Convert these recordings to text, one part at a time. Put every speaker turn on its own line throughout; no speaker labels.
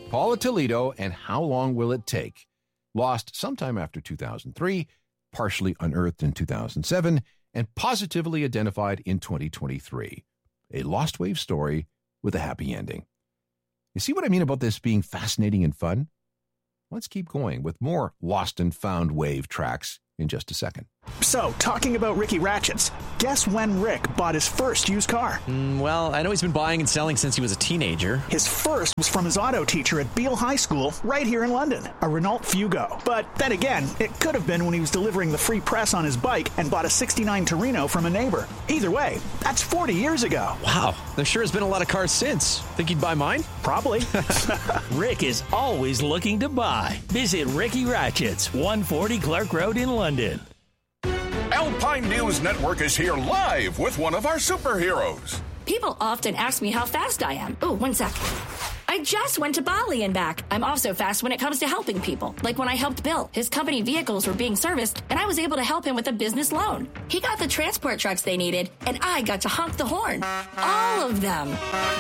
Paula Toledo and How Long Will It Take? Lost sometime after 2003, partially unearthed in 2007, and positively identified in 2023. A Lost Wave story with a happy ending. You see what I mean about this being fascinating and fun? Let's keep going with more Lost and Found Wave tracks in just a second.
So, talking about Ricky Ratchets, guess when Rick bought his first used car?
Well, I know he's been buying and selling since he was a teenager.
His first was from his auto teacher at Beale High School, right here in London, a Renault Fugo. But then again, it could have been when he was delivering the free press on his bike and bought a '69 Torino from a neighbor. Either way, that's 40 years ago.
Wow, there sure has been a lot of cars since. Think he'd buy mine?
Probably.
Rick is always looking to buy. Visit Ricky Ratchets, 140 Clark Road in London.
Alpine News Network is here live with one of our superheroes.
People often ask me how fast I am. Oh, one sec. I just went to Bali and back. I'm also fast when it comes to helping people. Like when I helped Bill. His company vehicles were being serviced, and I was able to help him with a business loan. He got the transport trucks they needed, and I got to honk the horn. All of them.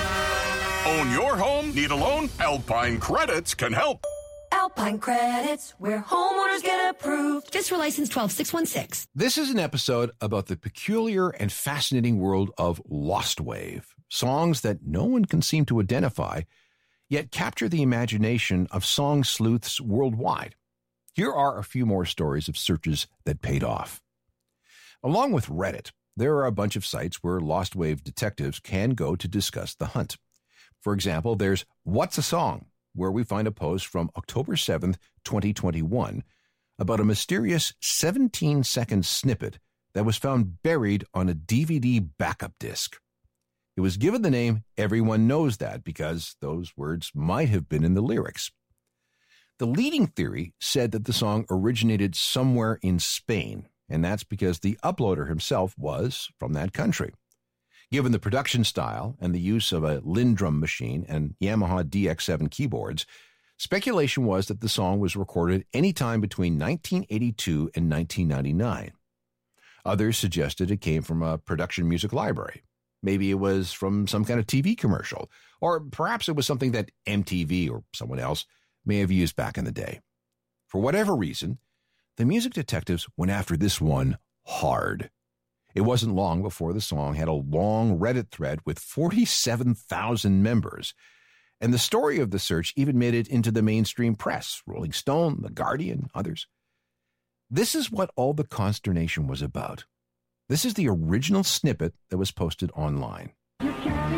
Own your home? Need a loan? Alpine Credits can help.
Alpine Credits, where homeowners get approved.
Just for license 12616.
This is an episode about the peculiar and fascinating world of Lost Wave. Songs that no one can seem to identify, yet capture the imagination of song sleuths worldwide. Here are a few more stories of searches that paid off. Along with Reddit, there are a bunch of sites where Lost Wave detectives can go to discuss the hunt. For example, there's What's a Song?, where we find a post from October 7th, 2021, about a mysterious 17-second snippet that was found buried on a DVD backup disc. It was given the name Everyone Knows That because those words might have been in the lyrics. The leading theory said that the song originated somewhere in Spain, and that's because the uploader himself was from that country. Given the production style and the use of a Lindrum machine and Yamaha DX7 keyboards, speculation was that the song was recorded anytime between 1982 and 1999. Others suggested it came from a production music library. Maybe it was from some kind of TV commercial, or perhaps it was something that MTV or someone else may have used back in the day. For whatever reason, the music detectives went after this one hard. It wasn't long before the song had a long Reddit thread with 47,000 members, and the story of the search even made it into the mainstream press, Rolling Stone, The Guardian, others. This is what all the consternation was about. This is the original snippet that was posted online.